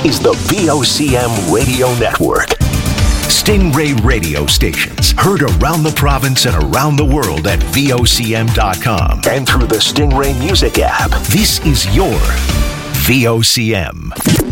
is the VOCM Radio Network. Stingray radio stations heard around the province and around the world at VOCM.com and through the Stingray Music app. This is your VOCM.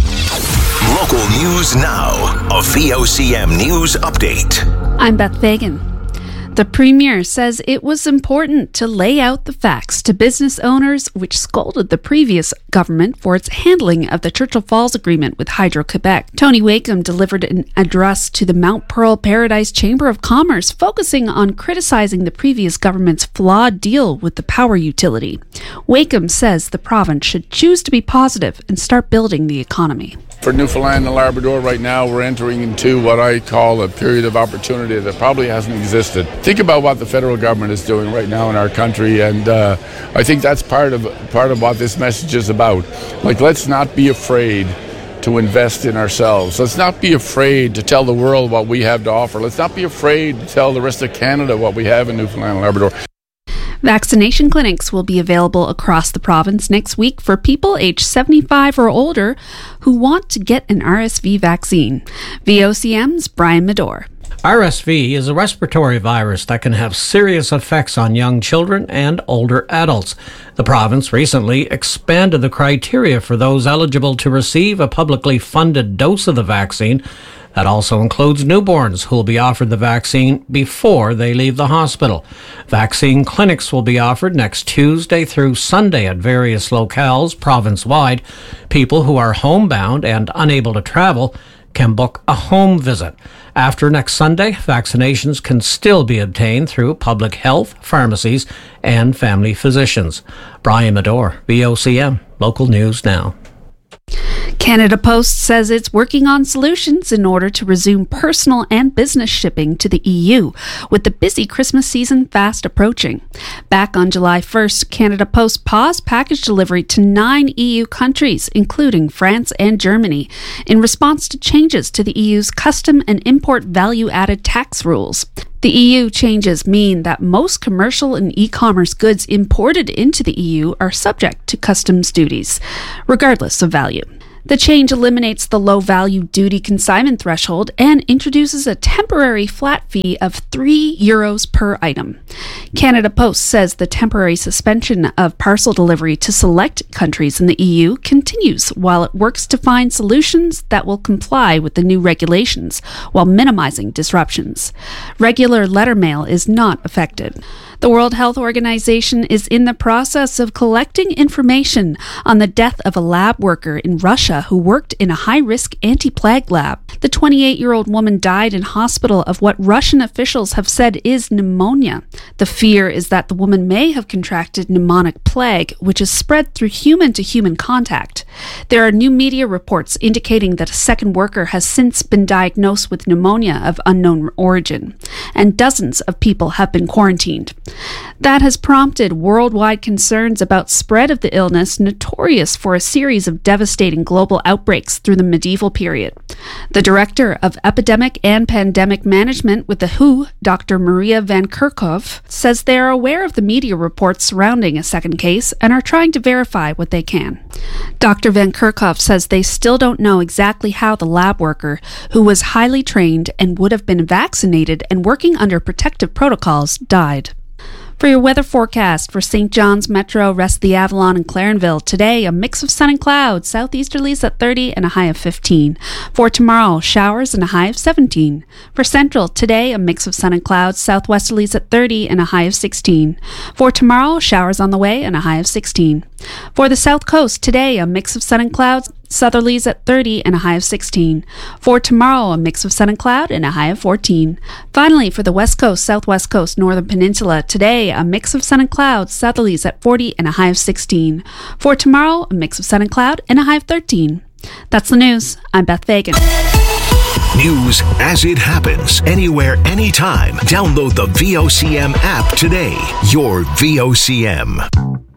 Local news now. A VOCM news update. I'm Beth Fagan. The Premier says it was important to lay out the facts to business owners, which scolded the previous government for its handling of the Churchill Falls Agreement with Hydro-Quebec. Tony Wakeham delivered an address to the Mount Pearl Paradise Chamber of Commerce, focusing on criticizing the previous government's flawed deal with the power utility. Wakeham says the province should choose to be positive and start building the economy. For Newfoundland and Labrador right now, we're entering into what I call a period of opportunity that probably hasn't existed. Think about what the federal government is doing right now in our country, and I think that's part of what this message is about. Like, let's not be afraid to invest in ourselves. Let's not be afraid to tell the world what we have to offer. Let's not be afraid to tell the rest of Canada what we have in Newfoundland and Labrador. Vaccination clinics will be available across the province next week for people aged 75 or older who want to get an RSV vaccine. VOCM's Brian Medore. RSV is a respiratory virus that can have serious effects on young children and older adults. The province recently expanded the criteria for those eligible to receive a publicly funded dose of the vaccine. That also includes newborns who will be offered the vaccine before they leave the hospital. Vaccine clinics will be offered next Tuesday through Sunday at various locales province-wide. People who are homebound and unable to travel can book a home visit. After next Sunday, vaccinations can still be obtained through public health, pharmacies, and family physicians. Brian Medore, VOCM, Local News Now. Canada Post says it's working on solutions in order to resume personal and business shipping to the EU, with the busy Christmas season fast approaching. Back on July 1st, Canada Post paused package delivery to 9 EU countries, including France and Germany, in response to changes to the EU's custom and import value-added tax rules. The EU changes mean that most commercial and e-commerce goods imported into the EU are subject to customs duties, regardless of value. The change eliminates the low-value duty consignment threshold and introduces a temporary flat fee of €3 per item. Canada Post says the temporary suspension of parcel delivery to select countries in the EU continues while it works to find solutions that will comply with the new regulations while minimizing disruptions. Regular letter mail is not affected. The World Health Organization is in the process of collecting information on the death of a lab worker in Russia who worked in a high-risk anti-plague lab. The 28-year-old woman died in hospital of what Russian officials have said is pneumonia. The fear is that the woman may have contracted pneumonic plague, which is spread through human-to-human contact. There are new media reports indicating that a second worker has since been diagnosed with pneumonia of unknown origin, and dozens of people have been quarantined. That has prompted worldwide concerns about spread of the illness, notorious for a series of devastating global outbreaks through the medieval period. The director of Epidemic and Pandemic Management with the WHO, Dr. Maria Van Kerkhove, says they are aware of the media reports surrounding a second case and are trying to verify what they can. Dr. Van Kerkhove says they still don't know exactly how the lab worker, who was highly trained and would have been vaccinated and working under protective protocols, died. For your weather forecast for St. John's Metro, rest of the Avalon and Clarenville, today a mix of sun and clouds, southeasterlies at 30 and a high of 15. For tomorrow, showers and a high of 17. For Central, today a mix of sun and clouds, southwesterlies at 30 and a high of 16. For tomorrow, showers on the way and a high of 16. For the South Coast, today a mix of sun and clouds, southerlies at 30 and a high of 16. For tomorrow, a mix of sun and cloud and a high of 14. Finally, for the West Coast, Southwest Coast, Northern Peninsula, today a mix of sun and clouds, southerlies at 40 and a high of 16. For tomorrow, a mix of sun and cloud and a high of 13. That's the news. I'm Beth Fagan. News as it happens, anywhere, anytime. Download the VOCM app today. Your VOCM.